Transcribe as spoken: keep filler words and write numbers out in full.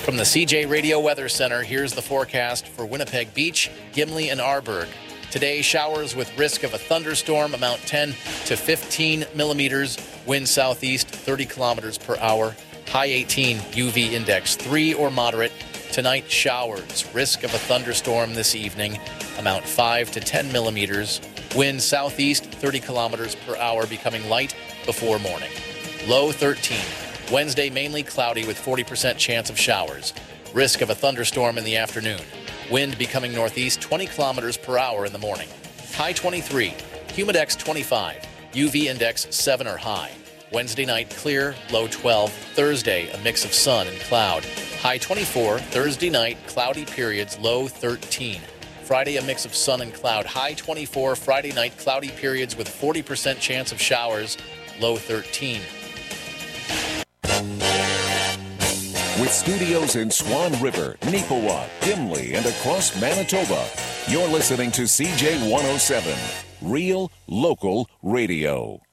From the C J Radio Weather Center, here's the forecast for Winnipeg Beach, Gimli, and Arborg. Today, showers with risk of a thunderstorm, amount ten to fifteen millimeters, wind southeast thirty kilometers per hour, high eighteen, U V index three or moderate. Tonight, showers, risk of a thunderstorm this evening, amount five to ten millimeters, wind southeast thirty kilometers per hour, becoming light before morning. Low thirteen. Wednesday, mainly cloudy with forty percent chance of showers. Risk of a thunderstorm in the afternoon. Wind becoming northeast twenty kilometers per hour in the morning. High twenty-three. Humidex twenty-five. U V index seven or high. Wednesday night, clear, low twelve. Thursday, a mix of sun and cloud. High twenty-four. Thursday night, cloudy periods, low thirteen. Friday, a mix of sun and cloud. High twenty-four. Friday night, cloudy periods with forty percent chance of showers, low thirteen. With studios in Swan River, Neepawa, Gimli, and across Manitoba, you're listening to C J one oh seven, Real Local Radio.